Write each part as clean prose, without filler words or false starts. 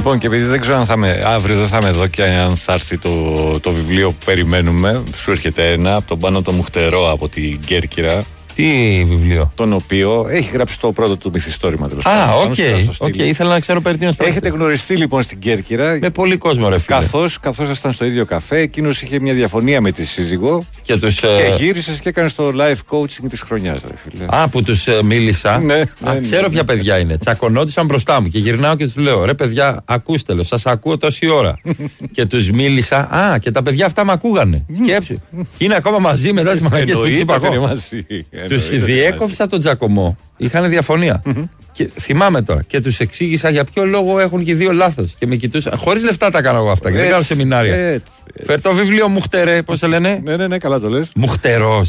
Λοιπόν, και επειδή δεν ξέρω αν αύριο δεν θα είμαι εδώ και αν θα έρθει το βιβλίο που περιμένουμε, σου έρχεται ένα από τον Πάνο το Μουχτερό από την Κέρκυρα. Τι βιβλίο? Τον οποίο έχει γράψει το πρώτο του μυθιστόρημα, τέλος πάντων. Οκ. Ήθελα να ξέρω περί τίνος πρόκειται. Έχετε γνωριστεί λοιπόν στην Κέρκυρα. Με πολύ κόσμο, ρε φίλε. Καθώς ήσασταν στο ίδιο καφέ, εκείνος είχε μια διαφωνία με τη σύζυγο. Και γύρισες και έκανες το life coaching της χρονιάς, ρε φίλε. Που τους μίλησα. Ναι, ξέρω ποια παιδιά είναι. Τσακωνόντουσαν μπροστά μου και γυρνάω και τους λέω: ρε παιδιά, ακούστε, σας ακούω τόση ώρα. Και τους μίλησα. Και τα παιδιά αυτά με ακούγανε. Σκέψου. Είναι ακόμα μαζί μετά τις μαγικές που είπα εγώ. Τους διέκοψα τον Τζακωμό. Είχαν διαφωνία. Και θυμάμαι τώρα. Και τους εξήγησα για ποιο λόγο έχουν και δύο λάθος. Και με κοιτούσαν. Χωρίς λεφτά τα κάνω εγώ αυτά. Και δεν κάνω σεμινάρια. Φέρ το βιβλίο Μουχτερέ, πώς σε λένε. Ναι, καλά το λες. Μουχτερός.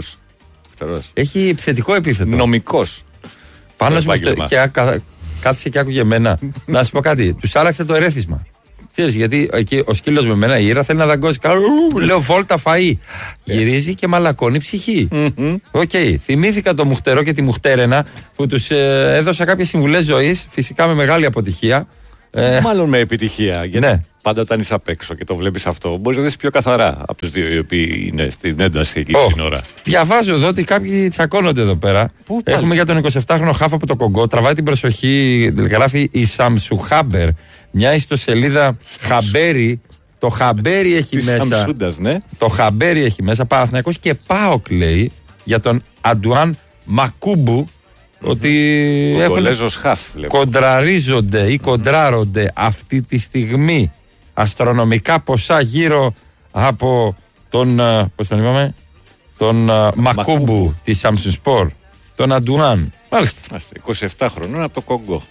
Έχει επιθετικό επίθετο. Νομικός. Πάνω και κάθισε και άκουγε εμένα. Να σου πω κάτι. Τους άλλαξε το ερέθισμα. Ξέρεις, γιατί εκεί ο σκύλος με μένα, η Ήρα θέλει να δαγκώσει. Λέω βόλτα φαΐ. Γυρίζει και μαλακώνει ψυχή. Θυμήθηκα το Μουχτερό και τη Μουχτέρενα που τους έδωσα κάποιες συμβουλές ζωής, φυσικά με μεγάλη αποτυχία. Μάλλον με επιτυχία. Γιατί πάντα όταν είσαι απ' έξω και το βλέπεις αυτό, μπορείς να δεις πιο καθαρά από τους δύο οι οποίοι είναι στην ένταση εκεί την ώρα. Διαβάζω εδώ ότι κάποιοι τσακώνονται εδώ πέρα. Έχουμε για τον 27χρονο χάφ από το Κογκό. Τραβάει την προσοχή, γράφει η Σάμσου Χάμπερ. Μια ιστοσελίδα Χαμπέρι. Το Χαμπέρι έχει μέσα. Ναι. Το Χαμπέρι έχει μέσα. Παναθηναϊκός και ΠΑΟΚ λέει για τον Αντουάν Μακούμπου. Ότι κοντραρίζονται ή κοντράρονται αυτή τη στιγμή αστρονομικά ποσά γύρω από τον, πώς τον είπαμε, τον Μακούμπου της Samsung Sport, τον Αντουάν. Μάλιστα. 27 χρονών από το Κογκό.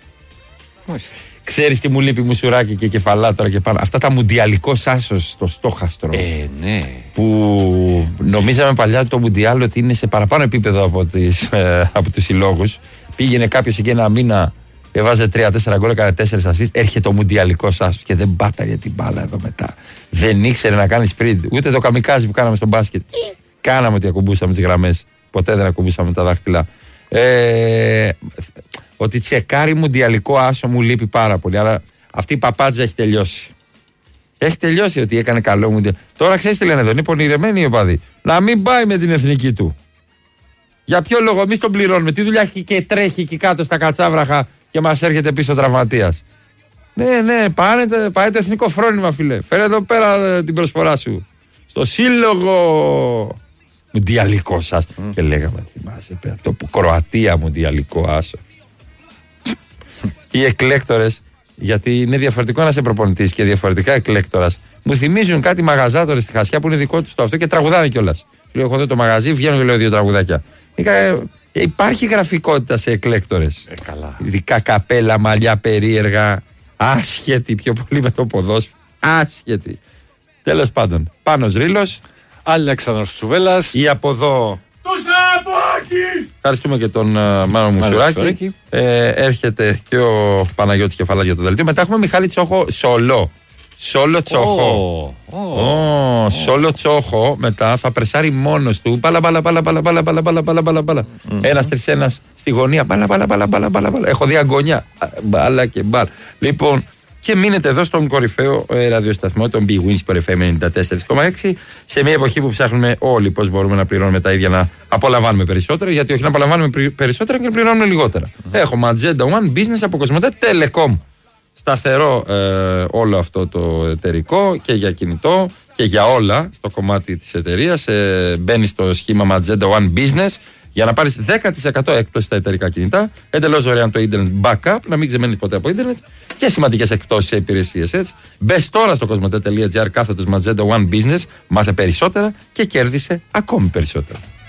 Ξέρεις τι μου λείπει μουσουράκι και κεφαλά τώρα και πάνω. Αυτά τα μουντιαλικός άσος στο στόχαστρο. Ναι. Που νομίζαμε παλιά το μουντιάλ ότι είναι σε παραπάνω επίπεδο από τους συλλόγους. Πήγαινε κάποιος εκεί ένα μήνα, έβαζε 3-4 γκολ, έκανε 4 assist. Έρχεται ο μουντιαλικός άσος και δεν πάταγε την μπάλα εδώ μετά. Δεν ήξερε να κάνει sprint. Ούτε το καμικάζι που κάναμε στο μπάσκετ. Κάναμε ότι ακουμπούσαμε τις γραμμές. Ποτέ δεν ακουμπούσαμε τα δάχτυλα. Ότι τσεκάρει μουντιαλικό άσο μου λείπει πάρα πολύ. Αλλά αυτή η παπάντζα έχει τελειώσει. Έχει τελειώσει ότι έκανε καλό μουντιαλ. Τώρα ξέρεις τι λένε εδώ, είναι πονηρεμένοι οι οπαδοί. Να μην πάει με την εθνική του. Για ποιο λόγο, εμείς τον πληρώνουμε. Τι δουλειά έχει και τρέχει εκεί κάτω στα κατσάβραχα και μας έρχεται πίσω τραυματίας. Ναι, πάει το εθνικό φρόνημα, φίλε. Φέρε εδώ πέρα την προσφορά σου. Στο σύλλογο. Μουντιαλικό άσο. Και λέγαμε, θυμάσαι πέρα. Το Κροατία μουντιαλικό άσο. Οι εκλέκτορες, γιατί είναι διαφορετικό να είσαι προπονητής και διαφορετικά εκλέκτορας, μου θυμίζουν κάτι μαγαζάτορες στη Χασιά που είναι δικό τους το αυτό και τραγουδάνε κιόλας. Λέω: έχω εδώ το μαγαζί, βγαίνω και λέω 2 τραγουδάκια. Υπάρχει γραφικότητα σε εκλέκτορες. Καλά. Ειδικά καπέλα, μαλλιά περίεργα, άσχετη πιο πολύ με το ποδόσφαιρο. Άσχετη. Τέλος πάντων, Πάνος Ρήλος, Αλέξανδρος Τσουβέλλας ή από εδώ. Το Σαββάκι! Ευχαριστούμε και τον Μάνο Μουσουράκη. Έρχεται και ο Παναγιώτης Κεφαλάς για το δελτίο. Μετά έχουμε Μιχάλη Τσόχο Σολό. Σόλο Τσόχο. Σόλο Τσόχο μετά θα πρεσάρει μόνος του. Μπάλα. Ένας τρισένας στη γωνία. Μπάλα. Έχω δει αγωνιά. Μπάλα και μπάλα. Λοιπόν, και μείνετε εδώ στον κορυφαίο ραδιοσταθμό, τον Big Wins FM 94,6, σε μια εποχή που ψάχνουμε όλοι πώς μπορούμε να πληρώνουμε τα ίδια, να απολαμβάνουμε περισσότερο, γιατί όχι να απολαμβάνουμε περισσότερα και να πληρώνουμε λιγότερα. Έχουμε Agenda One Business από Κοσμοτέ Telecom. Σταθερό όλο αυτό το εταιρικό και για κινητό και για όλα στο κομμάτι της εταιρείας. Μπαίνει στο σχήμα Agenda One Business για να πάρεις 10% έκπτωση στα εταιρικά κινητά, εντελώς δωρεάν το internet backup, να μην ξεμένεις ποτέ από internet και σημαντικές εκπτώσεις σε υπηρεσίες. Έτσι. Μπες τώρα στο κοσμοτέ.gr / Agenda One Business, μάθε περισσότερα και κέρδισε ακόμη περισσότερα.